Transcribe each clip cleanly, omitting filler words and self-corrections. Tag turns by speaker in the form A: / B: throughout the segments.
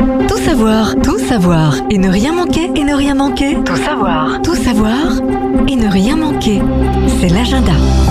A: Tout savoir et ne rien manquer, Tout savoir et ne rien manquer. C'est l'agenda.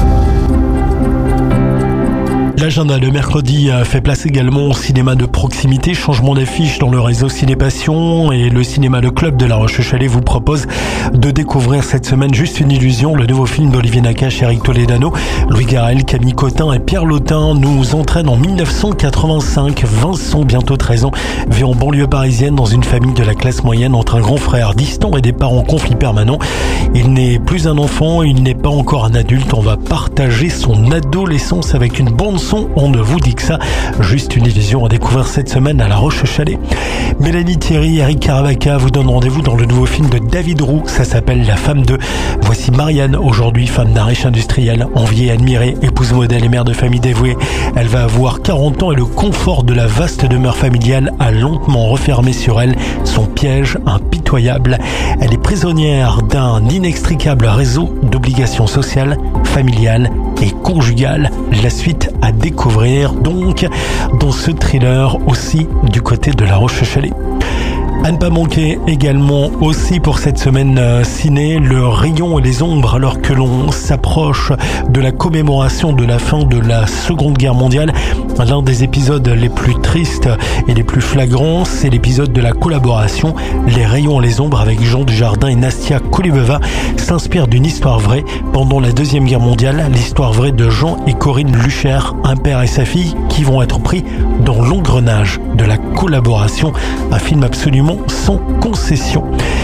B: L'agenda de mercredi fait place également au cinéma de proximité. Changement d'affiche dans le réseau Ciné Passion, et le cinéma Le Club de La Roche-Chalais vous propose de découvrir cette semaine Juste une illusion, le nouveau film d'Olivier Nakache, Eric Toledano, Louis Garrel, Camille Cotin et Pierre Lotin nous entraîne en 1985. Vincent, bientôt 13 ans, vit en banlieue parisienne dans une famille de la classe moyenne entre un grand frère distant et des parents en conflit permanent. Il n'est plus un enfant, il n'est pas encore un adulte. On va partager son adolescence avec une bande son. On ne vous dit que ça. Juste une illusion à découvrir cette semaine à La Roche-Chalais. Mélanie Thierry, Eric Caravaca vous donnent rendez-vous dans le nouveau film de David Roux. Ça s'appelle La femme 2. Voici Marianne, aujourd'hui femme d'un riche industriel, enviée et admirée, épouse modèle et mère de famille dévouée. Elle va avoir 40 ans et le confort de la vaste demeure familiale a lentement refermé sur elle son piège impitoyable. Elle est prisonnière d'un inextricable réseau d'obligations sociales, familiales et conjugales. La suite à découvrir donc dans ce thriller aussi du côté de La Roche-Chalais. À ne pas manquer également aussi pour cette semaine ciné, le rayon et les ombres, alors que l'on s'approche de la commémoration de la fin de la Seconde Guerre mondiale. L'un des épisodes les plus tristes et les plus flagrants, c'est l'épisode de la collaboration. Les rayons et les ombres avec Jean Dujardin et Nastia Kolibova s'inspire d'une histoire vraie. Pendant la Deuxième Guerre mondiale, l'histoire vraie de Jean et Corinne Lucher, un père et sa fille qui vont être pris dans l'engrenage de la collaboration. Un film absolument sans concession.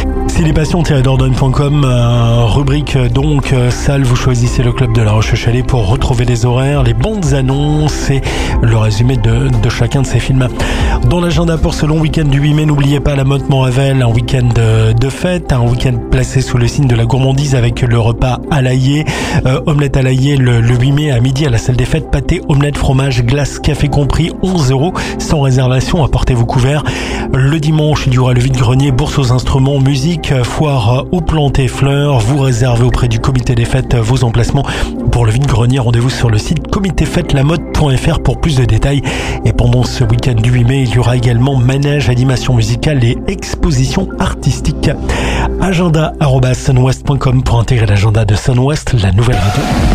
B: Cinépassion-dordogne.com, rubrique donc salle, vous choisissez le Club de La Roche-Chalais pour retrouver les horaires, les bandes annonces et le résumé de chacun de ces films. Dans l'agenda pour ce long week-end du 8 mai, n'oubliez pas la Motte Montrevel, un week-end de fête, un week-end placé sous le signe de la gourmandise avec le repas à l'aillé, omelette à l'aillé le 8 mai à midi à la salle des fêtes, pâté, omelette, fromage, glace, café compris, 11 €, sans réservation, apportez vos couverts. Le dimanche, il y aura le vide-grenier, bourse aux instruments, musique, foire aux plantes et fleurs. Vous réservez auprès du comité des fêtes vos emplacements pour le vide-grenier. Rendez-vous sur le site comitéfêteslamotte.fr pour plus de détails. Et pendant ce week-end du 8 mai, il y aura également manège, animation musicale et exposition artistique. Agenda@sunwest.com pour intégrer l'agenda de Sunwest, la nouvelle radio.